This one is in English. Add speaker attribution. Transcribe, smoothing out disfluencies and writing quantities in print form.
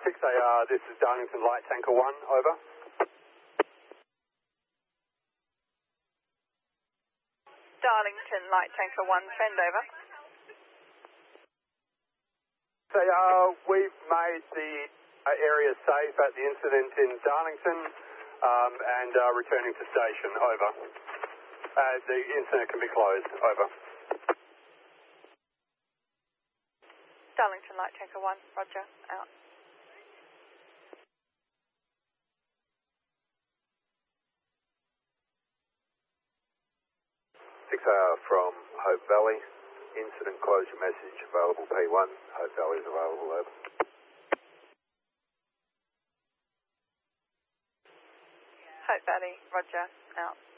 Speaker 1: 6AR, this is Darlington Light Tanker 1, over.
Speaker 2: Darlington Light Tanker 1, send over.
Speaker 1: 6AR, we've made the area safe at the incident in Darlington and are returning to station, over. The incident can be closed, over.
Speaker 2: Darlington Light Tanker 1, roger, out.
Speaker 3: From Hope Valley, incident closure message available P1, Hope Valley is available, over.
Speaker 2: Hope Valley, roger, out.